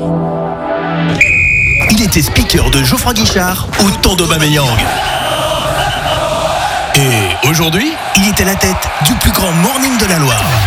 Il était speaker de Geoffroy Guichard au temps d'Aubameyang. Et aujourd'hui, il est à la tête du plus grand morning de la Loire.